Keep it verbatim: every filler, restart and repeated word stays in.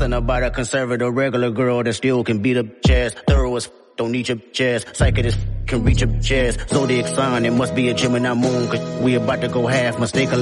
Something about a conservative regular girl that still can beat up chest. Thorough as f- don't need your chest. Psychic as f- can reach your chest. Zodiac sign, it must be a Gemini moon, cause we about to go half. Mistake